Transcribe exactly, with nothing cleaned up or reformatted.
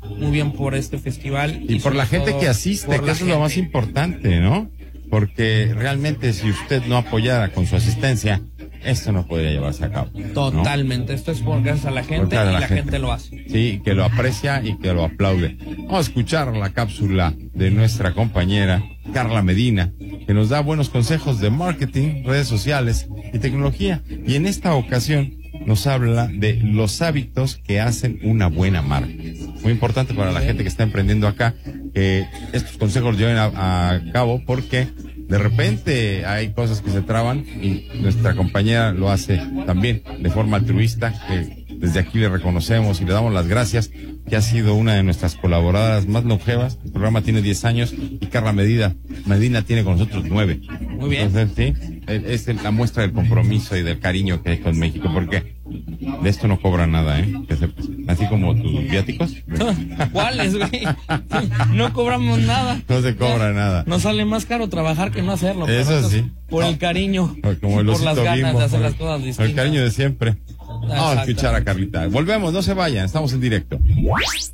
muy bien por este festival. Y, y por la gente que asiste, que eso es lo más importante, ¿no? Porque realmente si usted no apoyara con su asistencia, esto no podría llevarse a cabo, ¿no? Totalmente, esto es por gracias a la gente y la, la gente. gente lo hace. Sí, que lo aprecia y que lo aplaude. Vamos a escuchar la cápsula de nuestra compañera Carla Medina, que nos da buenos consejos de marketing, redes sociales y tecnología. Y en esta ocasión nos habla de los hábitos que hacen una buena marca. Muy importante para la gente que está emprendiendo acá, que estos consejos los lleven a, a cabo, porque de repente hay cosas que se traban y nuestra compañera lo hace también de forma altruista, que desde aquí le reconocemos y le damos las gracias, que ha sido una de nuestras colaboradoras más longevas. El programa tiene diez años y Carla Medina, Medina tiene con nosotros nueve. Muy bien. Entonces, sí, es la muestra del compromiso y del cariño que hay con México, porque de esto no cobra nada, ¿eh? Que sepas. Así como tus viáticos. ¿Cuáles, güey? No cobramos nada. No se cobra nada. Nos sale más caro trabajar que no hacerlo. Eso sí. Por el cariño. Como el por las ganas Bimbo, de hacer por, las cosas distintas. el cariño de siempre. Vamos a escuchar a Carlita. Volvemos, no se vayan, estamos en directo.